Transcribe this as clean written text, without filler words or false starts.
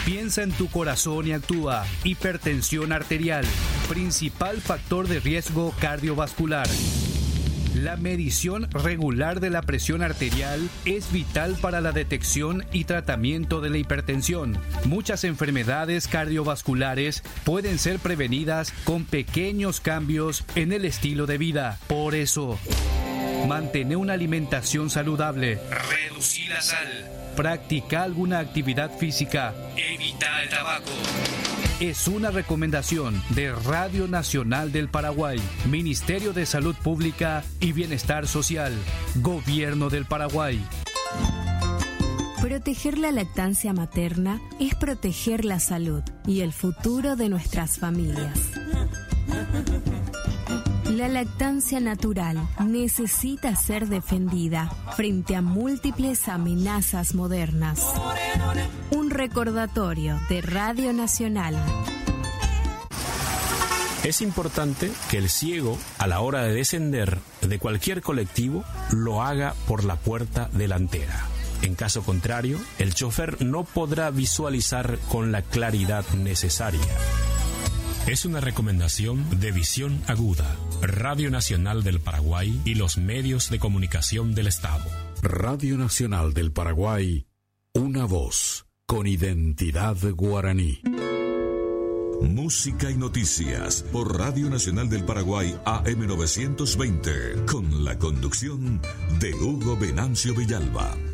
Piensa en tu corazón y actúa. Hipertensión arterial, principal factor de riesgo cardiovascular. La medición regular de la presión arterial es vital para la detección y tratamiento de la hipertensión. Muchas enfermedades cardiovasculares pueden ser prevenidas con pequeños cambios en el estilo de vida. Por eso, mantén una alimentación saludable. Reducí la sal. Practica alguna actividad física. Evita el tabaco. Es una recomendación de Radio Nacional del Paraguay, Ministerio de Salud Pública y Bienestar Social, Gobierno del Paraguay. Proteger la lactancia materna es proteger la salud y el futuro de nuestras familias. La lactancia natural necesita ser defendida frente a múltiples amenazas modernas. Un recordatorio de Radio Nacional. Es importante que el ciego, a la hora de descender de cualquier colectivo, lo haga por la puerta delantera. En caso contrario, el chofer no podrá visualizar con la claridad necesaria. Es una recomendación de Visión Aguda, Radio Nacional del Paraguay y los medios de comunicación del Estado. Radio Nacional del Paraguay, una voz con identidad guaraní. Música y noticias por Radio Nacional del Paraguay AM 920, con la conducción de Hugo Venancio Villalba.